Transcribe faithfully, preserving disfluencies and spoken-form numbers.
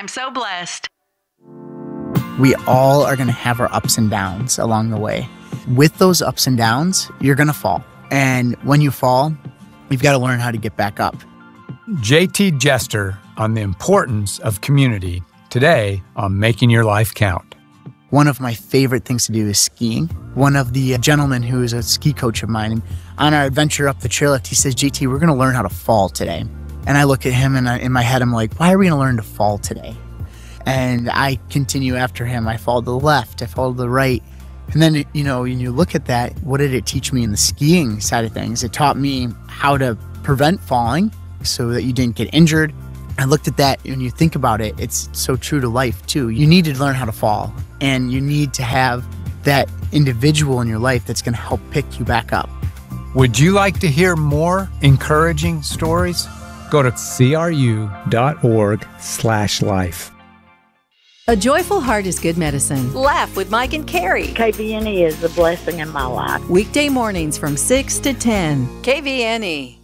I'm so blessed. We all are going to have our ups and downs along the way. With those ups and downs, you're going to fall. And when you fall, you've got to learn how to get back up. J T Jester on the importance of community today on Making Your Life Count. One of my favorite things to do is skiing. One of the gentlemen who is a ski coach of mine, on our adventure up the chairlift, he says, J T, we're going to learn how to fall today. And I look at him and I, in my head, I'm like, why are we going to learn to fall today? And I continue after him. I fall to the left, I fall to the right. And then, you know, when you look at that, what did it teach me in the skiing side of things? It taught me how to prevent falling so that you didn't get injured. I looked at that, and when you think about it, it's so true to life too. You need to learn how to fall, and you need to have that individual in your life that's going to help pick you back up. Would you like to hear more encouraging stories? Go to cru.org slash life. A joyful heart is good medicine. Laugh with Mike and Carrie. K V N E is a blessing in my life. Weekday mornings from six to ten. K V N E.